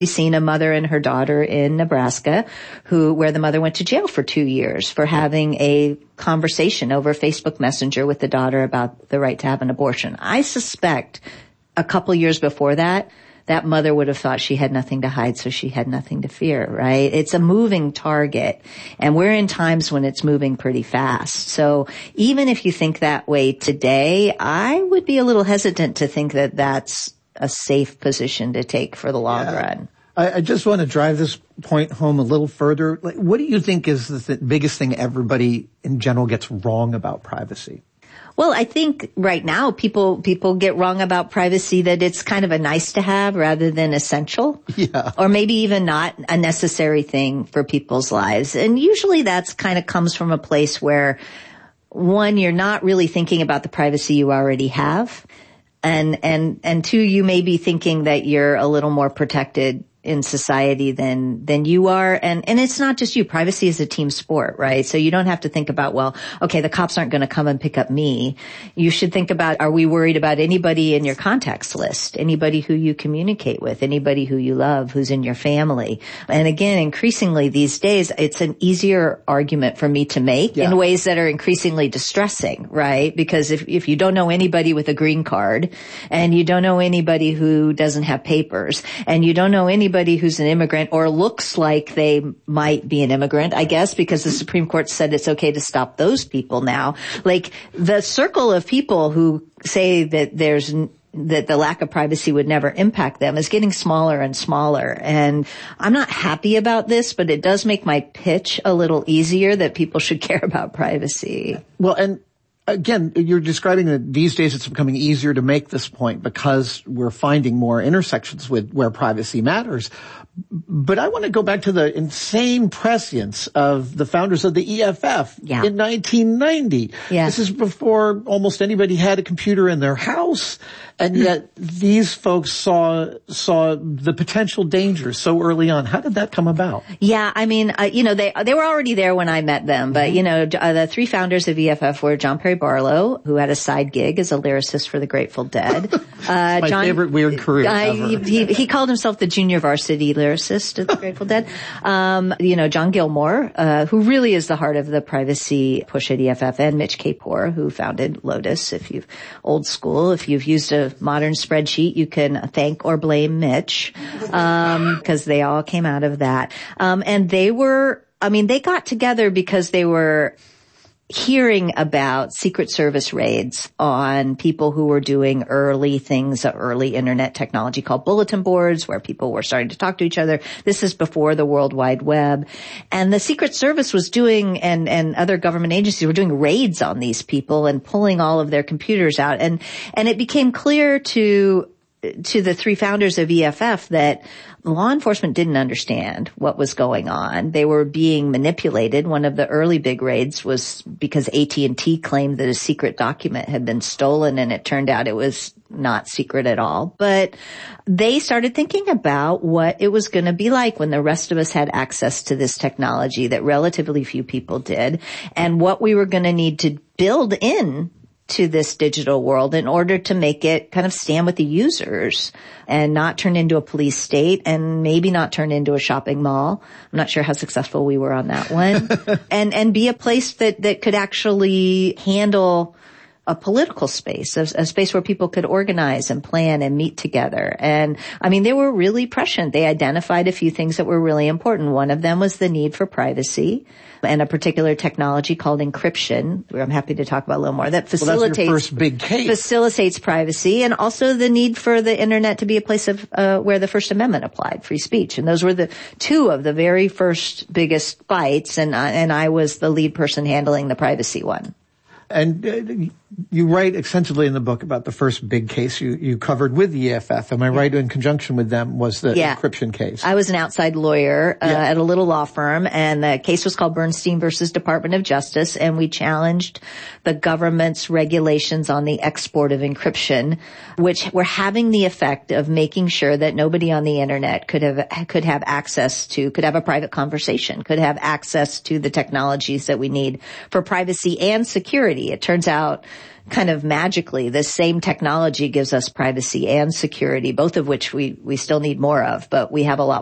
We've seen a mother and her daughter in Nebraska where the mother went to jail for 2 years for having a conversation over Facebook Messenger with the daughter about the right to have an abortion. I suspect a couple years before that mother would have thought she had nothing to hide, so she had nothing to fear, right? It's a moving target, and we're in times when it's moving pretty fast. So even if you think that way today, I would be a little hesitant to think that that's a safe position to take for the long run. I just want to drive this point home a little further. Like, what do you think is the biggest thing everybody in general gets wrong about privacy? Well, I think right now people get wrong about privacy, that it's kind of a nice to have rather than essential. Yeah. Or maybe even not a necessary thing for people's lives. And usually that's kind of comes from a place where, one, you're not really thinking about the privacy you already have. And two, you may be thinking that you're a little more protected in society than you are. And it's not just you. Privacy is a team sport, right? So you don't have to think about, well, okay, the cops aren't going to come and pick up me. You should think about, are we worried about anybody in your contacts list? Anybody who you communicate with? Anybody who you love, who's in your family? And again, increasingly these days, it's an easier argument for me to make in ways that are increasingly distressing, right? Because if you don't know anybody with a green card, and you don't know anybody who doesn't have papers, and you don't know anybody who's an immigrant or looks like they might be an immigrant, I guess, because the Supreme Court said it's okay to stop those people now. Like, the circle of people who say that that the lack of privacy would never impact them is getting smaller and smaller. And I'm not happy about this, but it does make my pitch a little easier that people should care about privacy. Well, and again, you're describing that these days it's becoming easier to make this point because we're finding more intersections with where privacy matters. But I want to go back to the insane prescience of the founders of the EFF in 1990. Yeah. This is before almost anybody had a computer in their house, and yet these folks saw the potential dangers so early on. How did that come about? Yeah, I mean, they were already there when I met them, but the three founders of EFF were John Perry Barlow, who had a side gig as a lyricist for the Grateful Dead. My favorite weird career ever. He called himself the junior varsity lyricist of the Grateful Dead. John Gilmore, who really is the heart of the privacy push at EFF, and Mitch Kapor, who founded Lotus. If you've used a modern spreadsheet, you can thank or blame Mitch, because they all came out of that. And they got together because they were hearing about Secret Service raids on people who were doing early internet technology called bulletin boards, where people were starting to talk to each other. This is before the World Wide Web. And the Secret Service was doing, and other government agencies were doing raids on these people and pulling all of their computers out. And it became clear to the three founders of EFF that law enforcement didn't understand what was going on. They were being manipulated. One of the early big raids was because AT&T claimed that a secret document had been stolen, and it turned out it was not secret at all. But they started thinking about what it was going to be like when the rest of us had access to this technology that relatively few people did, and what we were going to need to build in to this digital world in order to make it kind of stand with the users and not turn into a police state, and maybe not turn into a shopping mall. I'm not sure how successful we were on that one. and be a place that could actually handle a political space, a space where people could organize and plan and meet together. And I mean, they were really prescient. They identified a few things that were really important. One of them was the need for privacy and a particular technology called encryption, where I'm happy to talk about a little more, that facilitates, that's your first big case. Facilitates privacy, and also the need for the internet to be a place of where the First Amendment applied, free speech. And those were the two of the very first biggest fights, and I was the lead person handling the privacy one. And you write extensively in the book about the first big case you covered with the EFF. Am I right? In conjunction with them was the encryption case. I was an outside lawyer at a little law firm, and the case was called Bernstein versus Department of Justice, and we challenged the government's regulations on the export of encryption, which were having the effect of making sure that nobody on the internet could have a private conversation, could have access to the technologies that we need for privacy and security. security. It turns out kind of magically, this same technology gives us privacy and security, both of which we still need more of, but we have a lot